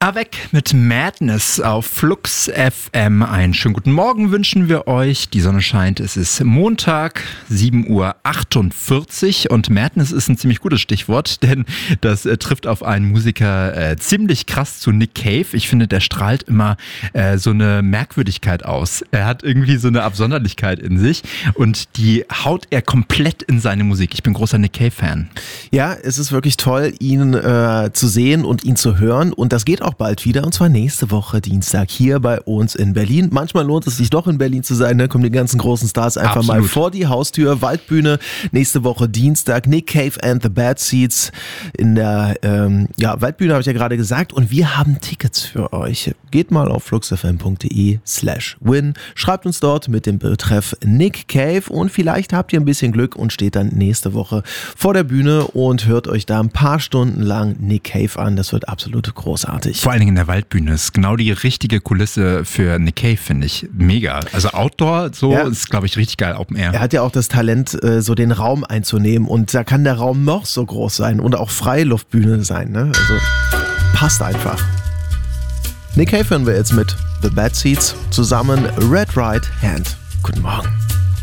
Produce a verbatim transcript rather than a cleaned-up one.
Avec mit Madness auf Flux F M. Einen schönen guten Morgen wünschen wir euch. Die Sonne scheint, es ist Montag, sieben Uhr achtundvierzig und Madness ist ein ziemlich gutes Stichwort, denn das äh, trifft auf einen Musiker äh, ziemlich krass zu Nick Cave. Ich finde, der strahlt immer äh, so eine Merkwürdigkeit aus. Er hat irgendwie so eine Absonderlichkeit in sich und die haut er komplett in seine Musik. Ich bin großer Nick Cave-Fan. Ja, es ist wirklich toll, ihn äh, zu sehen und ihn zu hören und das geht auch bald wieder, und zwar nächste Woche Dienstag hier bei uns in Berlin. Manchmal lohnt es sich doch in Berlin zu sein, da kommen die ganzen großen Stars einfach Absolut. mal vor die Haustür. Waldbühne, nächste Woche Dienstag, Nick Cave and the Bad Seeds in der ähm, ja, Waldbühne, habe ich ja gerade gesagt, und wir haben Tickets für euch. Geht mal auf fluxfm.de slash win, schreibt uns dort mit dem Betreff Nick Cave und vielleicht habt ihr ein bisschen Glück und steht dann nächste Woche vor der Bühne und hört euch da ein paar Stunden lang Nick Cave an. Das wird absolut großartig. Vor allen Dingen in der Waldbühne ist genau die richtige Kulisse für Nick Cave, finde ich. Mega. Also Outdoor, so ja. ist, glaube ich, richtig geil, Open Air. Er hat ja auch das Talent, so den Raum einzunehmen, und da kann der Raum noch so groß sein und auch Freiluftbühne sein. Ne? Also passt einfach. Nick Cave hören wir jetzt mit The Bad Seeds zusammen Red Right Hand. Guten Morgen.